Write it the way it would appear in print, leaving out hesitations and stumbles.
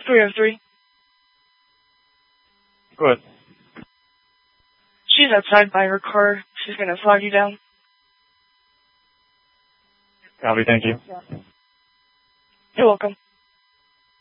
303. Go ahead. She's outside by her car. She's gonna flag you down. Copy, thank you. You're welcome.